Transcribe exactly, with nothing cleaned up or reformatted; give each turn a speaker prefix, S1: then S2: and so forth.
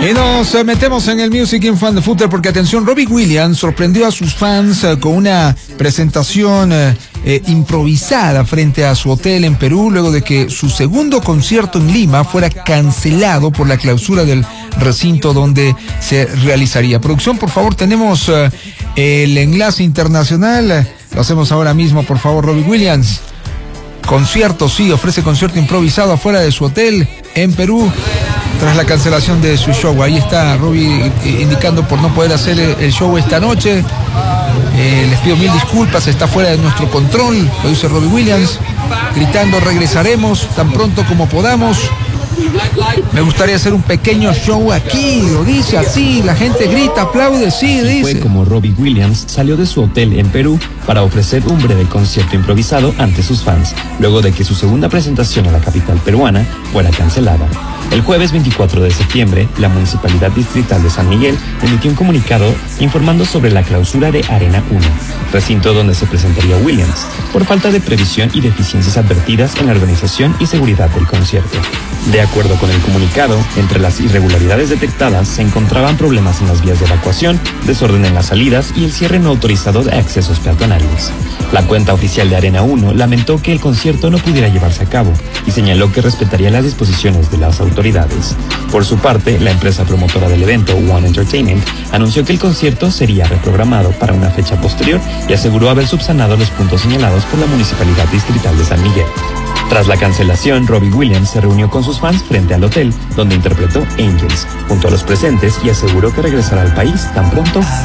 S1: Y nos eh, metemos en el Music in Fan de Footer porque, atención, Robbie Williams sorprendió a sus fans eh, con una presentación eh, eh, improvisada frente a su hotel en Perú, luego de que su segundo concierto en Lima fuera cancelado por la clausura del recinto donde se realizaría. Producción, por favor, tenemos eh, el enlace internacional. Lo hacemos ahora mismo, por favor, Robbie Williams. Concierto, sí, ofrece concierto improvisado afuera de su hotel en Perú tras la cancelación de su show. Ahí está Robbie indicando por no poder hacer el show esta noche. Eh, les pido mil disculpas, está fuera de nuestro control, lo dice Robbie Williams, gritando: regresaremos tan pronto como podamos. Me gustaría hacer un pequeño show aquí, lo dice así, la gente grita, aplaude, sí,
S2: Así
S1: dice.
S2: fue como Robbie Williams salió de su hotel en Perú para ofrecer un breve concierto improvisado ante sus fans, luego de que su segunda presentación a la capital peruana fuera cancelada. El jueves veinticuatro de septiembre, la Municipalidad Distrital de San Miguel emitió un comunicado informando sobre la clausura de Arena uno, recinto donde se presentaría Williams, por falta de previsión y deficiencias advertidas en la organización y seguridad del concierto. De acuerdo con el comunicado, entre las irregularidades detectadas se encontraban problemas en las vías de evacuación, desorden en las salidas y el cierre no autorizado de accesos peatonales. La cuenta oficial de Arena uno lamentó que el concierto no pudiera llevarse a cabo y señaló que respetaría las disposiciones de las autoridades. Por su parte, la empresa promotora del evento, One Entertainment, anunció que el concierto sería reprogramado para una fecha posterior y aseguró haber subsanado los puntos señalados por la Municipalidad Distrital de San Miguel. Tras la cancelación, Robbie Williams se reunió con sus fans frente al hotel, donde interpretó Angels, junto a los presentes, y aseguró que regresará al país tan pronto